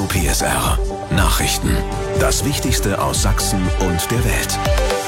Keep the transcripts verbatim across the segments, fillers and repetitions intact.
P S R Nachrichten. Das Wichtigste aus Sachsen und der Welt.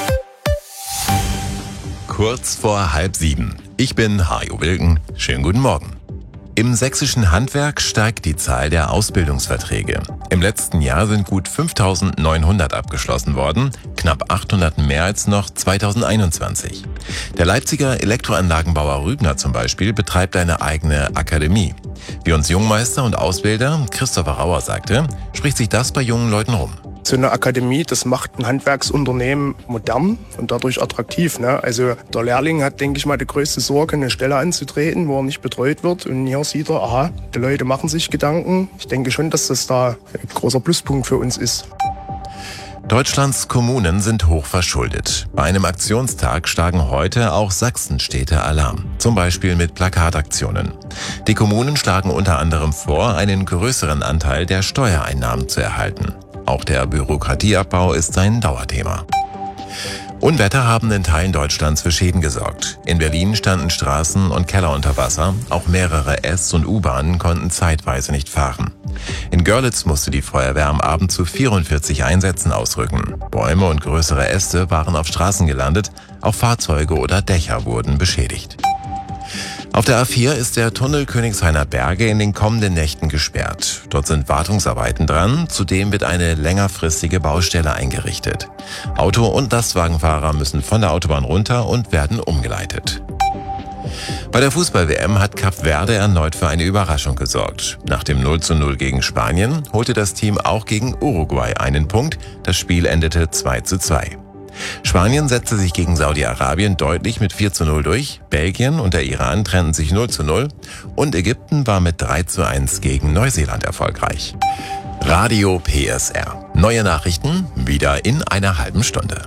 Kurz vor halb sieben. Ich bin Hajo Wilken. Schönen guten Morgen. Im sächsischen Handwerk steigt die Zahl der Ausbildungsverträge. Im letzten Jahr sind gut fünftausendneunhundert abgeschlossen worden, knapp achthundert mehr als noch zweitausendeinundzwanzig. Der Leipziger Elektroanlagenbauer Rübner zum Beispiel betreibt eine eigene Akademie. Wie uns Jungmeister und Ausbilder Christopher Rauer sagte, spricht sich das bei jungen Leuten rum. So eine Akademie, das macht ein Handwerksunternehmen modern und dadurch attraktiv. Ne? Also der Lehrling hat, denke ich mal, die größte Sorge, eine Stelle anzutreten, wo er nicht betreut wird. Und hier sieht er, aha, die Leute machen sich Gedanken. Ich denke schon, dass das da ein großer Pluspunkt für uns ist. Deutschlands Kommunen sind hoch verschuldet. Bei einem Aktionstag schlagen heute auch Sachsenstädte Alarm, zum Beispiel mit Plakataktionen. Die Kommunen schlagen unter anderem vor, einen größeren Anteil der Steuereinnahmen zu erhalten. Auch der Bürokratieabbau ist ein Dauerthema. Unwetter haben in Teilen Deutschlands für Schäden gesorgt. In Berlin standen Straßen und Keller unter Wasser. Auch mehrere S- und U-Bahnen konnten zeitweise nicht fahren. In Görlitz musste die Feuerwehr am Abend zu vierundvierzig Einsätzen ausrücken. Bäume und größere Äste waren auf Straßen gelandet. Auch Fahrzeuge oder Dächer wurden beschädigt. Auf der A vier ist der Tunnel Königshainer Berge in den kommenden Nächten gesperrt. Dort sind Wartungsarbeiten dran, zudem wird eine längerfristige Baustelle eingerichtet. Auto- und Lastwagenfahrer müssen von der Autobahn runter und werden umgeleitet. Bei der Fußball-W M hat Kap Verde erneut für eine Überraschung gesorgt. Nach dem null zu null gegen Spanien holte das Team auch gegen Uruguay einen Punkt. Das Spiel endete zwei zu zwei. Spanien setzte sich gegen Saudi-Arabien deutlich mit vier zu null durch, Belgien und der Iran trennten sich null zu null und Ägypten war mit drei zu eins gegen Neuseeland erfolgreich. Radio P S R. Neue Nachrichten wieder in einer halben Stunde.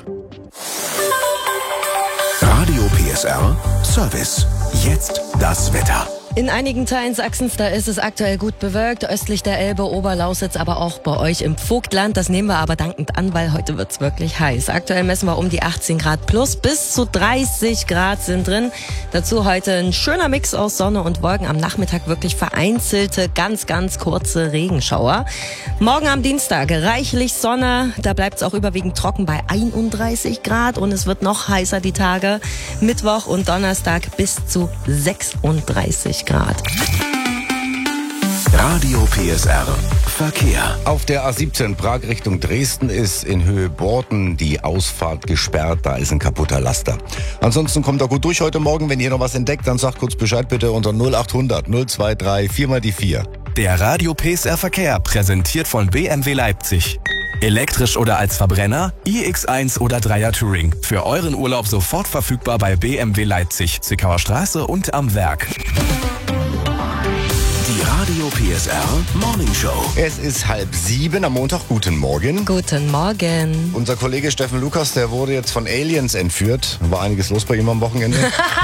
Radio P S R Service. Jetzt das Wetter. In einigen Teilen Sachsens, da ist es aktuell gut bewölkt, östlich der Elbe, Oberlausitz, aber auch bei euch im Vogtland. Das nehmen wir aber dankend an, weil heute wird's wirklich heiß. Aktuell messen wir um die achtzehn Grad plus, bis zu dreißig Grad sind drin. Dazu heute ein schöner Mix aus Sonne und Wolken. Am Nachmittag wirklich vereinzelte, ganz, ganz kurze Regenschauer. Morgen am Dienstag reichlich Sonne, da bleibt's auch überwiegend trocken bei einunddreißig Grad und es wird noch heißer die Tage. Mittwoch und Donnerstag bis zu sechsunddreißig Grad. Radio P S R Verkehr. Auf der A siebzehn Prag Richtung Dresden ist in Höhe Borden die Ausfahrt gesperrt. Da ist ein kaputter Laster. Ansonsten kommt er gut durch heute Morgen. Wenn ihr noch was entdeckt, dann sagt kurz Bescheid bitte unter null achthundert null drei vier mal die vier. Der Radio P S R Verkehr präsentiert von B M W Leipzig. Elektrisch oder als Verbrenner, i X eins oder Dreier Touring. Für euren Urlaub sofort verfügbar bei B M W Leipzig, Zwickauer Straße und am Werk. Die Radio P S R Morning Show. Es ist halb sieben am Montag. Guten Morgen. Guten Morgen. Unser Kollege Steffen Lukas, der wurde jetzt von Aliens entführt. War einiges los bei ihm am Wochenende.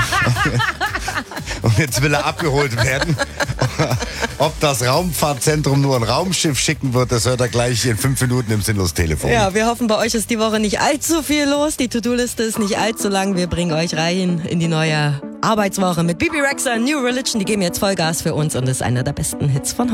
Und jetzt will er abgeholt werden. Ob das Raumfahrtzentrum nur ein Raumschiff schicken wird, das hört er gleich in fünf Minuten im Sinnlos-Telefon. Ja, wir hoffen, bei euch ist die Woche nicht allzu viel los. Die To-Do-Liste ist nicht allzu lang. Wir bringen euch rein in die neue Arbeitswoche mit Bibi Rexha, New Religion. Die geben jetzt Vollgas für uns und ist einer der besten Hits von heute.